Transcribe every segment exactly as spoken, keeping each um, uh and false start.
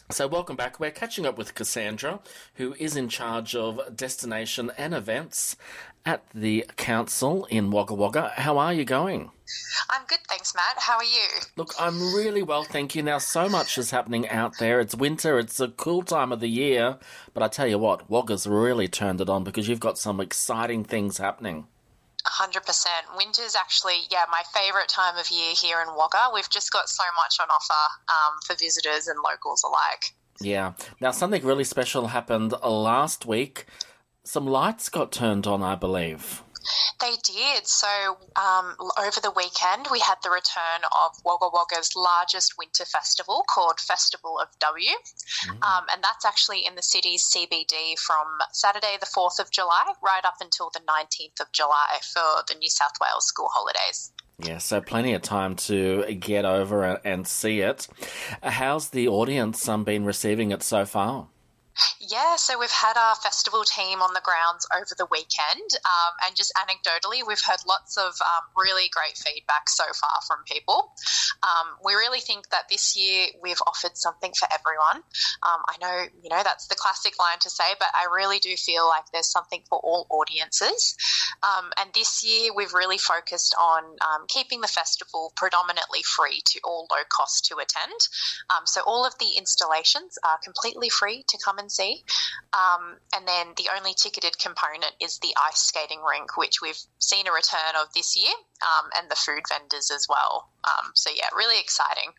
So welcome back. We're catching up with Cassandra, who is in charge of destination and events at the council in Wagga Wagga. How are you going? I'm good, thanks, Matt. How are you? Look, I'm really well, thank you. Now, so much is happening out there. It's winter, it's a cool time of the year, but I tell you what, Wagga's really turned it on because you've got some exciting things happening. one hundred percent. Winter's actually, yeah, my favourite time of year here in Wagga. We've just got so much on offer um, for visitors and locals alike. Yeah. Now, something really special happened last week. Some lights got turned on, I believe. They did. So um, over the weekend, we had the return of Wagga Wagga's largest winter festival called Festival of W. Mm. Um, and that's actually in the city's C B D from Saturday the fourth of July right up until the nineteenth of July for the New South Wales school holidays. Yeah, so plenty of time to get over and see it. How's the audience um, been receiving it so far? Yeah, so we've had our festival team on the grounds over the weekend, um, and just anecdotally, we've heard lots of um, really great feedback so far from people. Um, we really think that this year we've offered something for everyone. Um, I know, you know, that's the classic line to say, but I really do feel like there's something for all audiences. Um, and this year we've really focused on um, keeping the festival predominantly free to all low cost to attend. Um, so all of the installations are completely free to come and see. Um, and then the only ticketed component is the ice skating rink, which we've seen a return of this year, um, and the food vendors as well. Um, so, yeah, really exciting.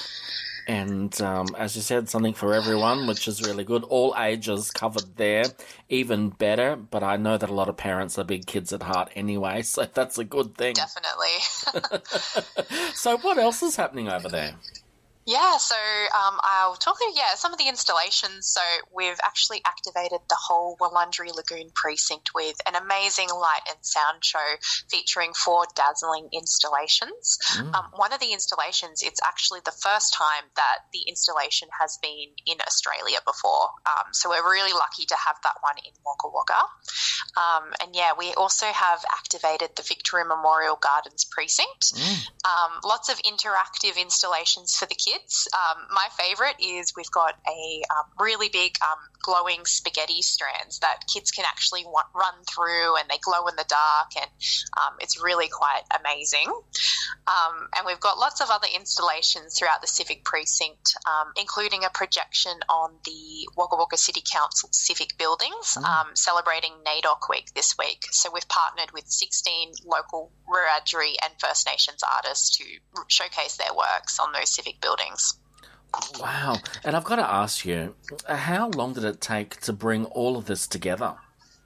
And um, as you said, something for everyone, which is really good. All ages covered there, even better. But I know that a lot of parents are big kids at heart anyway, so that's a good thing. Definitely. So what else is happening over there? Yeah, so um, I'll talk about, yeah, some of the installations. So we've actually activated the whole Wurundjeri Lagoon precinct with an amazing light and sound show featuring four dazzling installations. Mm. Um, one of the installations, it's actually the first time that the installation has been in Australia before. Um, so we're really lucky to have that one in Wagga Wagga. Um, and, yeah, we also have activated the Victoria Memorial Gardens precinct. Mm. Um, lots of interactive installations for the kids. Um, my favourite is we've got a um, really big um, glowing spaghetti strands that kids can actually wa- run through, and they glow in the dark, and um, it's really quite amazing. Um, and we've got lots of other installations throughout the civic precinct, um, including a projection on the Wagga Wagga City Council civic buildings, mm. um, celebrating NAIDOC Week this week. So we've partnered with sixteen local Wiradjuri and First Nations artists to showcase their works on those civic buildings. Wow. And I've got to ask you, how long did it take to bring all of this together?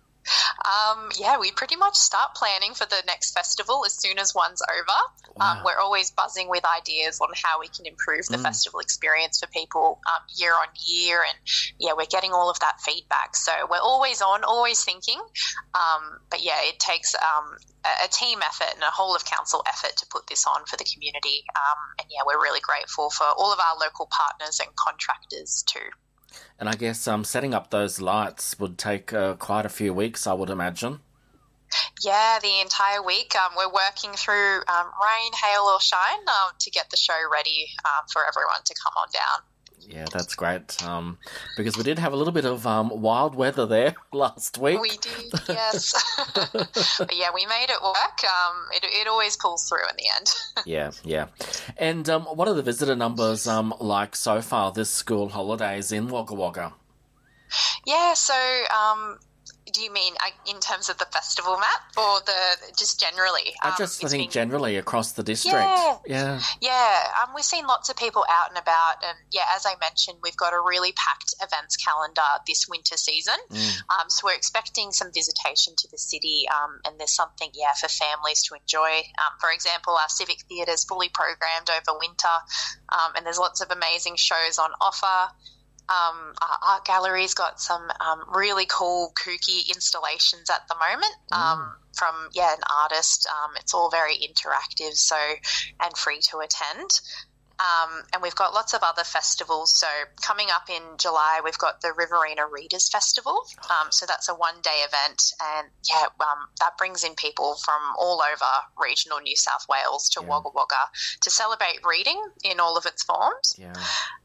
Um, yeah, we pretty much start planning for the next festival as soon as one's over. Wow. Um, we're always buzzing with ideas on how we can improve the mm. festival experience for people um, year on year. And, yeah, we're getting all of that feedback. So we're always on, always thinking. Um, but, yeah, it takes um, a, a team effort and a whole of council effort to put this on for the community. Um, and, yeah, we're really grateful for all of our local partners and contractors too. And I guess um, setting up those lights would take uh, quite a few weeks, I would imagine. Yeah, the entire week. Um, we're working through um, rain, hail or shine um, to get the show ready um, for everyone to come on down. Yeah, that's great, um, because we did have a little bit of um, wild weather there last week. We did, yes. But yeah, we made it work. Um, it, it always pulls through in the end. yeah, yeah. And um, what are the visitor numbers um, like so far this school holidays in Wagga Wagga? Yeah, so... Um, do you mean in terms of the festival, Matt, or the just generally? Um, I just I think been... generally across the district. Yeah, yeah, yeah. Um, we've seen lots of people out and about, and yeah, as I mentioned, we've got a really packed events calendar this winter season. Mm. Um, so we're expecting some visitation to the city, um, and there's something, yeah, for families to enjoy. Um, for example, our civic theatre is fully programmed over winter, um, and there's lots of amazing shows on offer. Um, our art gallery's got some um, really cool, kooky installations at the moment um, mm. from, yeah, an artist. Um, it's all very interactive, so and free to attend. Um, and we've got lots of other festivals. So coming up in July, we've got the Riverina Readers Festival. Um, so that's a one-day event, and yeah, um, that brings in people from all over regional New South Wales to yeah. Wagga Wagga to celebrate reading in all of its forms. Yeah.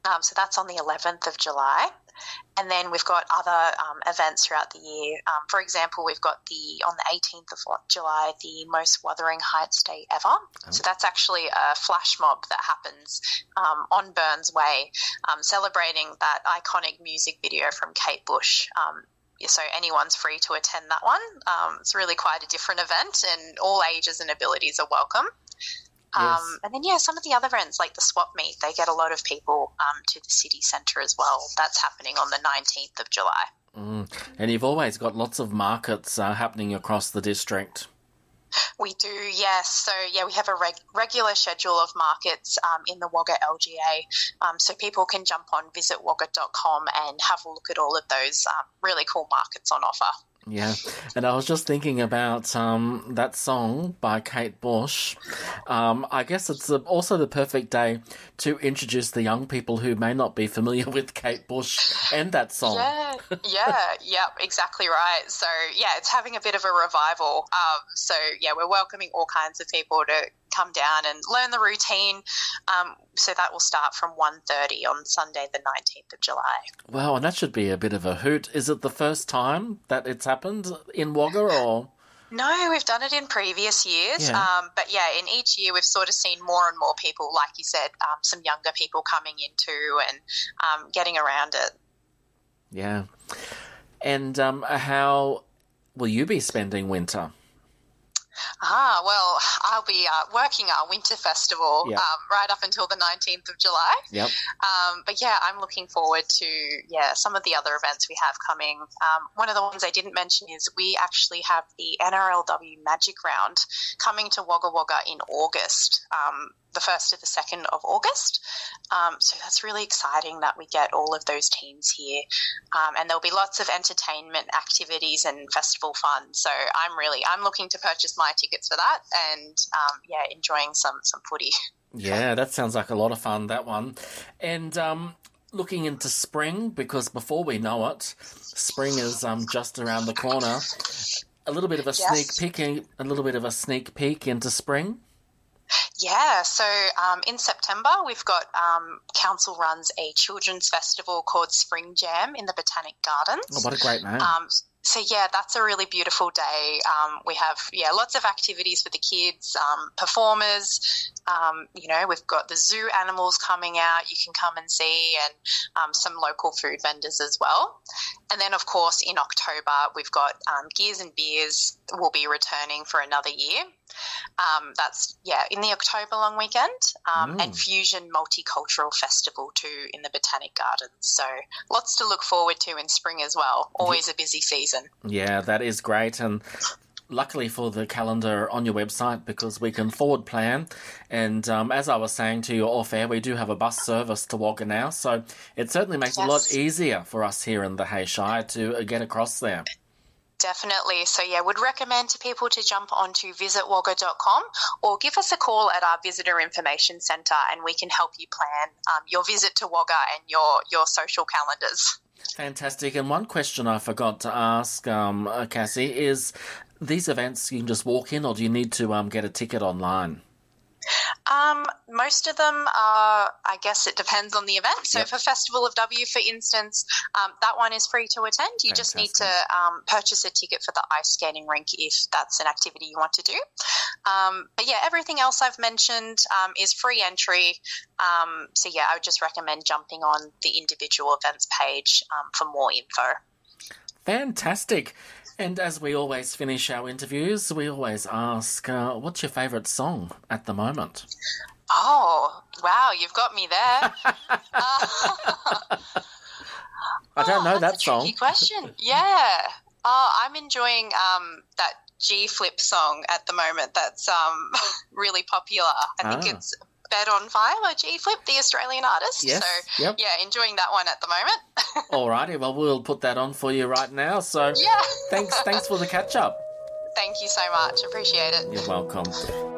Um, so that's on the eleventh of July. And then we've got other um, events throughout the year. Um, for example, we've got the on the eighteenth of July, the most Wuthering Heights Day ever. Oh. So that's actually a flash mob that happens um, on Burns Way, um, celebrating that iconic music video from Kate Bush. Um, so anyone's free to attend that one. Um, it's really quite a different event, and all ages and abilities are welcome. Yes. Um, and then, yeah, some of the other events like the swap meet, they get a lot of people um, to the city centre as well. That's happening on the nineteenth of July. Mm. And you've always got lots of markets uh, happening across the district. We do, yes. So, yeah, we have a reg- regular schedule of markets um, in the Wagga L G A. Um, so people can jump on visit wagga dot com and have a look at all of those um, really cool markets on offer. Yeah, and I was just thinking about um, that song by Kate Bush. Um, I guess it's also the perfect day to introduce the young people who may not be familiar with Kate Bush and that song. Yeah, yeah, yeah, exactly right. So, yeah, it's having a bit of a revival. Um, so, yeah, we're welcoming all kinds of people to come down and learn the routine. Um, so that will start from one thirty on Sunday the nineteenth of July. Wow, and that should be a bit of a hoot. Is it the first time that it's happened in Wagga, or...? No, we've done it in previous years. Yeah. Um, but, yeah, in each year we've sort of seen more and more people, like you said, um, some younger people coming into and um, getting around it. Yeah. And um, how will you be spending winter? Ah, well, I'll be uh, working our winter festival Yep. um, right up until the nineteenth of July. Yep. Um, but, yeah, I'm looking forward to, yeah, some of the other events we have coming. Um, one of the ones I didn't mention is we actually have the N R L W Magic Round coming to Wagga Wagga in August, um, the first to the second of August. Um, so that's really exciting that we get all of those teams here. Um, and there'll be lots of entertainment activities and festival fun. So I'm really, I'm looking to purchase my tickets for that and, um, yeah, enjoying some, some footy. Yeah, that sounds like a lot of fun, that one. And um, looking into spring, because before we know it, spring is um, just around the corner. A little bit of a Yes. sneak peek, a little bit of a sneak peek into spring. Yeah, so um, in September we've got um, council runs a children's festival called Spring Jam in the Botanic Gardens. Oh, what a great name. Um, so, yeah, that's a really beautiful day. Um, we have, yeah, lots of activities for the kids, um, performers. Um, you know, we've got the zoo animals coming out you can come and see, and um, some local food vendors as well. And then, of course, in October, we've got um, Gears and Beers will be returning for another year. Um, that's, yeah, in the October long weekend, um, Mm. and Fusion Multicultural Festival too in the Botanic Gardens. So lots to look forward to in spring as well. Always a busy season. Yeah, that is great. And luckily for the calendar on your website, because we can forward plan. And um, as I was saying to you off air, we do have a bus service to Wagga now. So it certainly makes it a lot Yes. easier for us here in the Hay Shire to uh, get across there. Definitely. So, yeah, would recommend to people to jump onto visit wagga dot com or give us a call at our Visitor Information Centre and we can help you plan um, your visit to Wagga and your, your social calendars. Fantastic. And one question I forgot to ask, um, uh, Cassie, is these events you can just walk in, or do you need to um, get a ticket online? Um, most of them are, I guess it depends on the event. So Yep. for Festival of W, for instance, um, that one is free to attend. You just need to um, purchase a ticket for the ice skating rink if that's an activity you want to do. Um, but yeah, everything else I've mentioned um, is free entry. Um, so yeah, I would just recommend jumping on the individual events page um, for more info. Fantastic. And as we always finish our interviews, we always ask, uh, what's your favourite song at the moment? Oh, wow, you've got me there. uh, I don't know oh, that that's a song. tricky question. Yeah. Oh, I'm enjoying um, that G Flip song at the moment. That's um, really popular. I think Ah. it's Bed on Fire by G Flip, the Australian artist. Yes, So, yep. yeah, enjoying that one at the moment. Alrighty, well, we'll put that on for you right now. So Yeah. thanks, thanks for the catch-up. Thank you so much. Appreciate it. You're welcome.